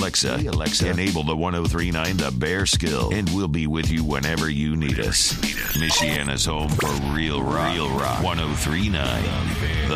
Alexa, enable the 1039 The Bear skill, and we'll be with you whenever you need us. Michiana's home for real rock. 1039